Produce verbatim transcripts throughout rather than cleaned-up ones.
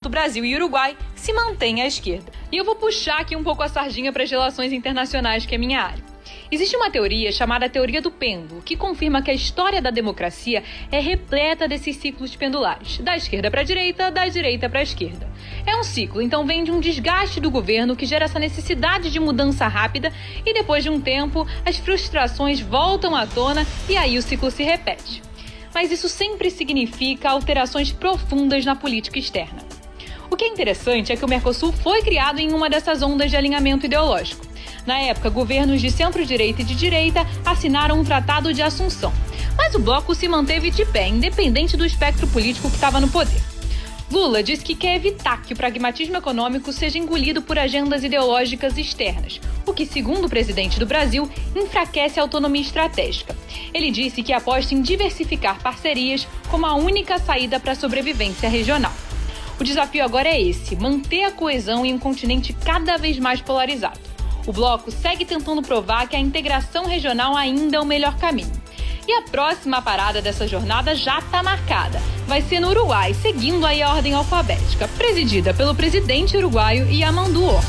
enquanto Brasil e Uruguai se mantêm à esquerda. E eu vou puxar aqui um pouco a sardinha para as relações internacionais, que é minha área. Existe uma teoria chamada teoria do pêndulo, que confirma que a história da democracia é repleta desses ciclos pendulares, da esquerda para a direita, da direita para a esquerda. É um ciclo, então vem de um desgaste do governo que gera essa necessidade de mudança rápida e depois de um tempo as frustrações voltam à tona e aí o ciclo se repete. Mas isso sempre significa alterações profundas na política externa. O que é interessante é que o Mercosul foi criado em uma dessas ondas de alinhamento ideológico. Na época, governos de centro-direita e de direita assinaram um tratado de assunção. Mas o bloco se manteve de pé, independente do espectro político que estava no poder. Lula disse que quer evitar que o pragmatismo econômico seja engolido por agendas ideológicas externas, o que, segundo o presidente do Brasil, enfraquece a autonomia estratégica. Ele disse que aposta em diversificar parcerias como a única saída para a sobrevivência regional. O desafio agora é esse, manter a coesão em um continente cada vez mais polarizado. O bloco segue tentando provar que a integração regional ainda é o melhor caminho. E a próxima parada dessa jornada já está marcada. Vai ser no Uruguai, seguindo aí a ordem alfabética, presidida pelo presidente uruguaio Yamandu Orsi.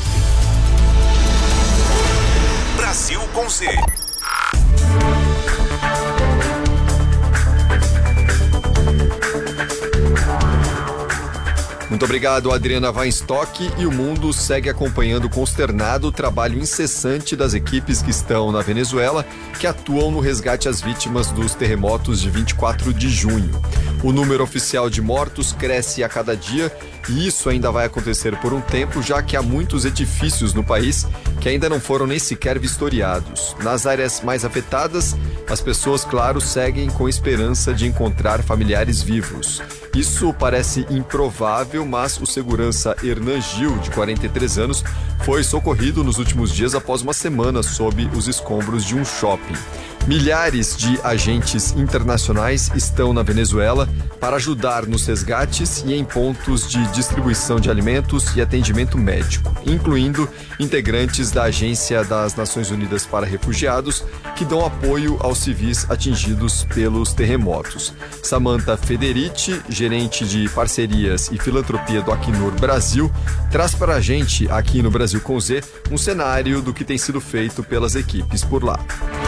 Brasil com Z. Muito obrigado, Adriana Weinstock. E o mundo segue acompanhando consternado o trabalho incessante das equipes que estão na Venezuela, que atuam no resgate às vítimas dos terremotos de vinte e quatro de junho. O número oficial de mortos cresce a cada dia e isso ainda vai acontecer por um tempo, já que há muitos edifícios no país que ainda não foram nem sequer vistoriados. Nas áreas mais afetadas, as pessoas, claro, seguem com esperança de encontrar familiares vivos. Isso parece improvável, mas o segurança Hernan Gil, de quarenta e três anos, foi socorrido nos últimos dias após uma semana sob os escombros de um shopping. Milhares de agentes internacionais estão na Venezuela para ajudar nos resgates e em pontos de distribuição de alimentos e atendimento médico, incluindo integrantes da Agência das Nações Unidas para Refugiados, que dão apoio aos civis atingidos pelos terremotos. Samantha Federici, gerente de parcerias e filantropia do Acnur Brasil, traz para a gente, aqui no Brasil com Z, um cenário do que tem sido feito pelas equipes por lá.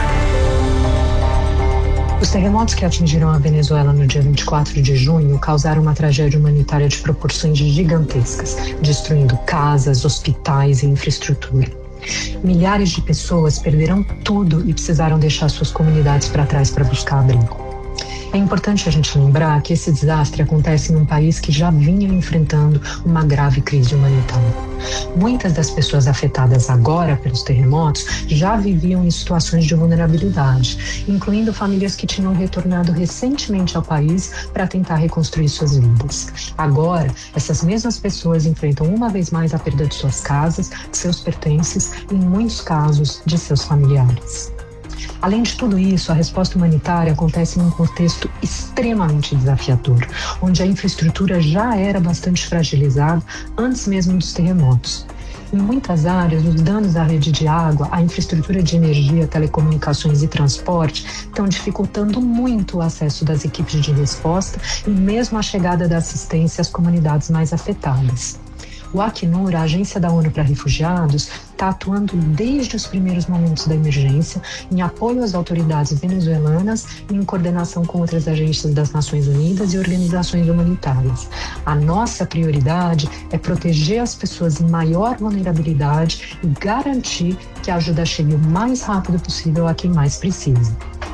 Os terremotos que atingiram a Venezuela no dia vinte e quatro de junho causaram uma tragédia humanitária de proporções gigantescas, destruindo casas, hospitais e infraestrutura. Milhares de pessoas perderam tudo e precisaram deixar suas comunidades para trás para buscar abrigo. É importante a gente lembrar que esse desastre acontece em um país que já vinha enfrentando uma grave crise humanitária. Muitas das pessoas afetadas agora pelos terremotos já viviam em situações de vulnerabilidade, incluindo famílias que tinham retornado recentemente ao país para tentar reconstruir suas vidas. Agora, essas mesmas pessoas enfrentam uma vez mais a perda de suas casas, de seus pertences e, em muitos casos, de seus familiares. Além de tudo isso, a resposta humanitária acontece num contexto extremamente desafiador, onde a infraestrutura já era bastante fragilizada antes mesmo dos terremotos. Em muitas áreas, os danos à rede de água, à infraestrutura de energia, telecomunicações e transporte estão dificultando muito o acesso das equipes de resposta e mesmo a chegada da assistência às comunidades mais afetadas. O Acnur, a Agência da ONU para Refugiados, está atuando desde os primeiros momentos da emergência em apoio às autoridades venezuelanas e em coordenação com outras agências das Nações Unidas e organizações humanitárias. A nossa prioridade é proteger as pessoas em maior vulnerabilidade e garantir que a ajuda chegue o mais rápido possível a quem mais precisa.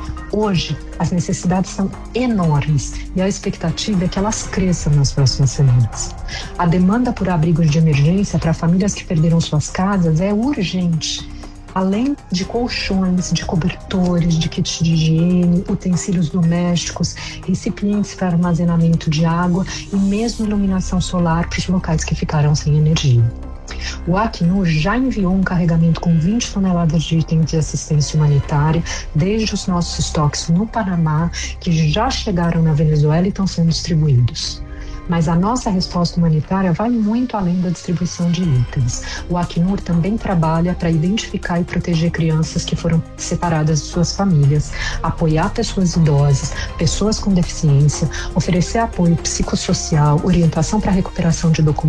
Hoje, as necessidades são enormes e a expectativa é que elas cresçam nas próximas semanas. A demanda por abrigos de emergência para famílias que perderam suas casas é urgente. Além de colchões, de cobertores, de kits de higiene, utensílios domésticos, recipientes para armazenamento de água e mesmo iluminação solar para os locais que ficaram sem energia. O Acnur já enviou um carregamento com vinte toneladas de itens de assistência humanitária desde os nossos estoques no Panamá, que já chegaram na Venezuela e estão sendo distribuídos. Mas a nossa resposta humanitária vai muito além da distribuição de itens. O Acnur também trabalha para identificar e proteger crianças que foram separadas de suas famílias, apoiar pessoas idosas, pessoas com deficiência, oferecer apoio psicossocial, orientação para recuperação de documentos,